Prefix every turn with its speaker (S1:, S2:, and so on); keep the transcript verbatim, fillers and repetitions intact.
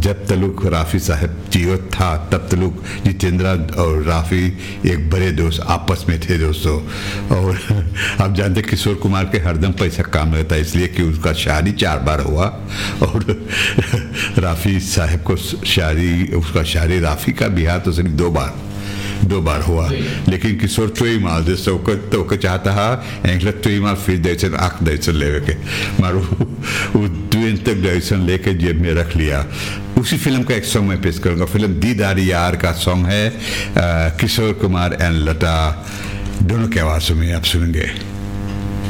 S1: जब तलुक राफ़ी साहब जीवित था तब तलुक जितेंद्र और राफ़ी एक बड़े दोस्त आपस में थे दोस्तों। और आप जानते किशोर कुमार के हरदम पैसा काम रहता है, इसलिए कि उसका शादी चार बार हुआ और राफ़ी साहब को शादी उसका शादी राफ़ी का बिहार तो सिर्फ दो बार दो बार हुआ। लेकिन किशोर चोई माल जैसे तो के चाहता है एंगल चोई माल फिर दर्शन आँख दर्शन लेवे के मारो वो दुइन तक दर्शन लेके जेब में रख लिया। उसी फिल्म का एक सॉन्ग मैं पेश करूँगा। फिल्म दीदारी यार का सॉन्ग है, किशोर कुमार एंड लता दोनों की आवाज़ों में आप सुनेंगे।